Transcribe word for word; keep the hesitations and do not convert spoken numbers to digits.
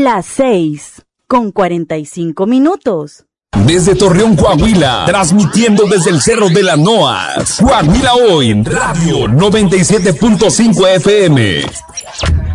Las seis con cuarenta y cinco minutos. Desde Torreón, Coahuila, transmitiendo desde el Cerro de la Noas. Coahuila Hoy, Radio noventa y siete punto cinco F M.